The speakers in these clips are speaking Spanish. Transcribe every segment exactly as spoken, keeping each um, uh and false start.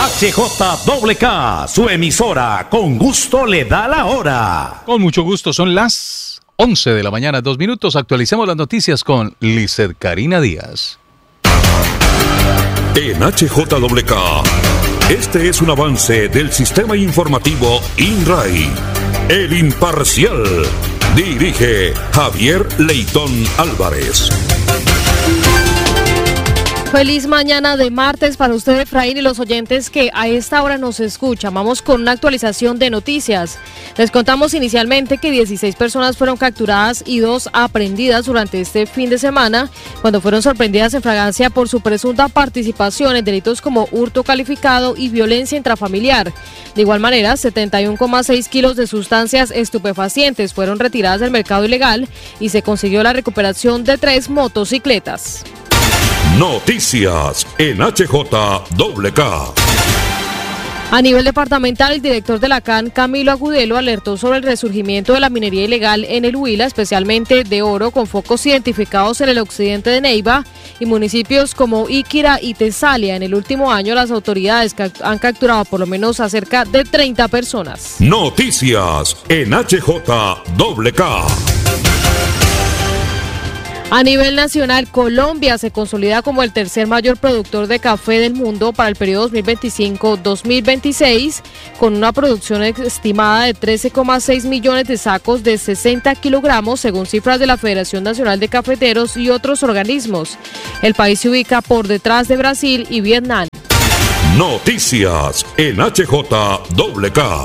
H J K K, su emisora, con gusto le da la hora. Con mucho gusto, son las once de la mañana, dos minutos. Actualicemos las noticias con Lizeth Karina Díaz. En H J K K, este es un avance del sistema informativo INRAI. El Imparcial. Dirige Javier Leitón Álvarez. Feliz mañana de martes para usted, Efraín, y los oyentes que a esta hora nos escuchan. Vamos con una actualización de noticias. Les contamos inicialmente que dieciséis personas fueron capturadas y dos aprehendidas durante este fin de semana, cuando fueron sorprendidas en fragancia por su presunta participación en delitos como hurto calificado y violencia intrafamiliar. De igual manera, setenta y uno coma seis kilos de sustancias estupefacientes fueron retiradas del mercado ilegal y se consiguió la recuperación de tres motocicletas. Noticias en H J K K. A nivel departamental, el director de la C A N, Camilo Agudelo, alertó sobre el resurgimiento de la minería ilegal en el Huila, especialmente de oro, con focos identificados en el occidente de Neiva y municipios como Iquira y Tesalia. En el último año, las autoridades han capturado por lo menos a cerca de treinta personas. Noticias en H J K K. A nivel nacional, Colombia se consolida como el tercer mayor productor de café del mundo para el periodo dos mil veinticinco dos mil veintiséis, con una producción estimada de trece coma seis millones de sacos de sesenta kilogramos, según cifras de la Federación Nacional de Cafeteros y otros organismos. El país se ubica por detrás de Brasil y Vietnam. Noticias en H J K K.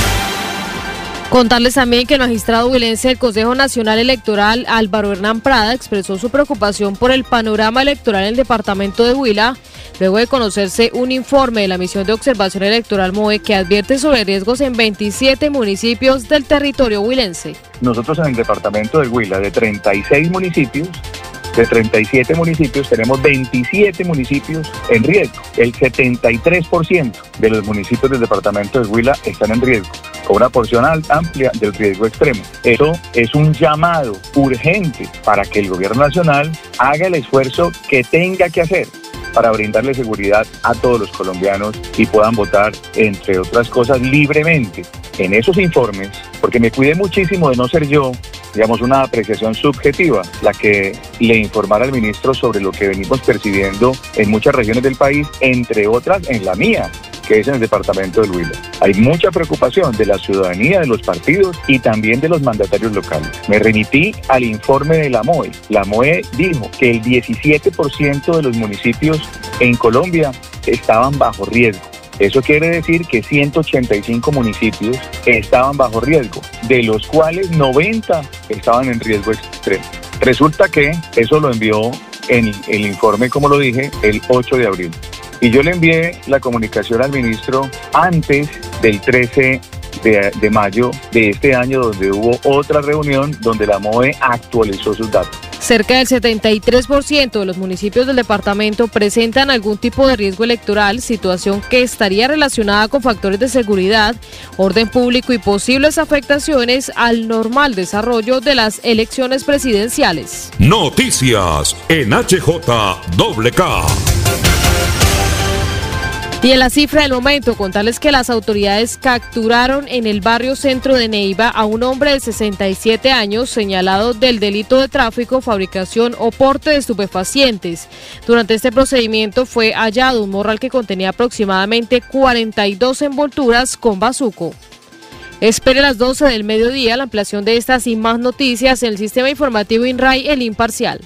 Contarles también que el magistrado huilense del Consejo Nacional Electoral, Álvaro Hernán Prada, expresó su preocupación por el panorama electoral en el departamento de Huila, luego de conocerse un informe de la Misión de Observación Electoral MOE que advierte sobre riesgos en veintisiete municipios del territorio huilense. Nosotros en el departamento de Huila, de treinta y seis municipios, de treinta y siete municipios, tenemos veintisiete municipios en riesgo. El setenta y tres por ciento de los municipios del departamento de Huila están en riesgo, con una porción amplia del riesgo extremo. Eso es un llamado urgente para que el gobierno nacional haga el esfuerzo que tenga que hacer para brindarle seguridad a todos los colombianos y puedan votar, entre otras cosas, libremente. En esos informes, porque me cuidé muchísimo de no ser yo, digamos, una apreciación subjetiva, la que le informara al ministro sobre lo que venimos percibiendo en muchas regiones del país, entre otras en la mía, que es en el departamento del Huila. Hay mucha preocupación de la ciudadanía, de los partidos y también de los mandatarios locales. Me remití al informe de la MOE. La MOE dijo que el diecisiete por ciento de los municipios en Colombia estaban bajo riesgo. Eso quiere decir que ciento ochenta y cinco municipios estaban bajo riesgo, de los cuales noventa estaban en riesgo extremo. Resulta que eso lo envió en el informe, como lo dije, el ocho de abril. Y yo le envié la comunicación al ministro antes del trece de mayo de este año, donde hubo otra reunión donde la MOE actualizó sus datos. Cerca del setenta y tres por ciento de los municipios del departamento presentan algún tipo de riesgo electoral, situación que estaría relacionada con factores de seguridad, orden público y posibles afectaciones al normal desarrollo de las elecciones presidenciales. Noticias en H J K K. Y en la cifra del momento, contarles que las autoridades capturaron en el barrio centro de Neiva a un hombre de sesenta y siete años señalado del delito de tráfico, fabricación o porte de estupefacientes. Durante este procedimiento fue hallado un morral que contenía aproximadamente cuarenta y dos envolturas con bazuco. Espere las doce del mediodía la ampliación de estas y más noticias en el sistema informativo INRAI, El Imparcial.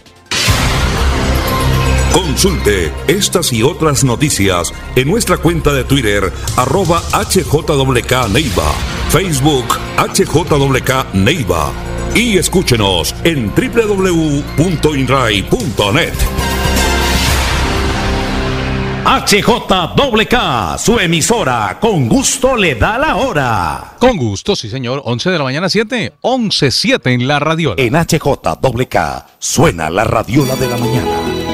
Consulte estas y otras noticias en nuestra cuenta de Twitter, arroba H J K K Neiva, Facebook H J K K Neiva y escúchenos en doble u doble u doble u punto inrai punto net. H J K K, su emisora, con gusto le da la hora. Con gusto, sí señor, once de la mañana, siete, once siete en la radiola. En H J K K suena la radiola de la mañana.